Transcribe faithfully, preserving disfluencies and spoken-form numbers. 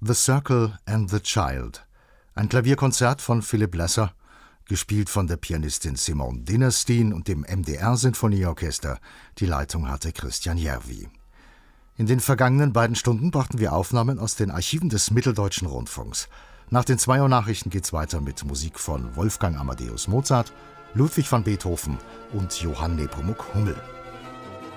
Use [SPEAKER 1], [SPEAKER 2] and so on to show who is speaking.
[SPEAKER 1] The Circle and the Child, ein Klavierkonzert von Philipp Lesser, gespielt von der Pianistin Simone Dinnerstein und dem M D R-Sinfonieorchester. Die Leitung hatte Christian Järvi. In den vergangenen beiden Stunden brachten wir Aufnahmen aus den Archiven des Mitteldeutschen Rundfunks. Nach den zwei Uhr Nachrichten geht's weiter mit Musik von Wolfgang Amadeus Mozart, Ludwig van Beethoven und Johann Nepomuk Hummel.